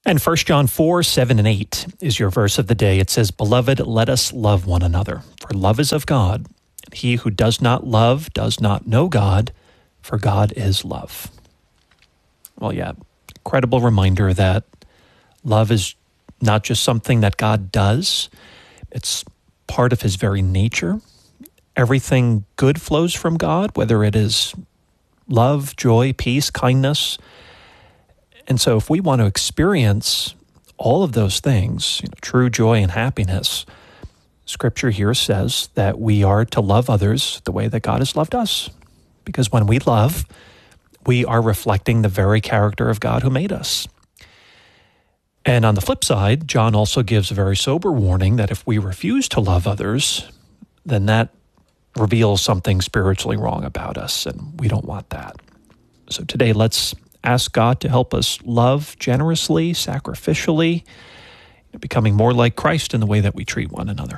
And 1 John 4, 7 and 8 is your verse of the day. It says, "Beloved, let us love one another, for love is of God. And he who does not love does not know God, for God is love." Well, yeah, incredible reminder that love is not just something that God does. It's part of his very nature. Everything good flows from God, whether it is love, joy, peace, kindness. And so if we want to experience all of those things, true joy and happiness, Scripture here says that we are to love others the way that God has loved us. Because when we love, we are reflecting the very character of God who made us. And on the flip side, John also gives a very sober warning that if we refuse to love others, then that reveals something spiritually wrong about us, and we don't want that. So today, let's ask God to help us love generously, sacrificially, becoming more like Christ in the way that we treat one another.